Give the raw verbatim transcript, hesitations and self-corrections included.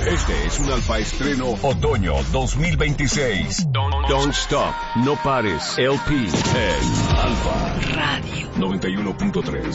Este es un Alfa Estreno Otoño dos mil veintiséis. Don't, don't Stop, No Pares, L P en Alfa Radio noventa y uno punto tres.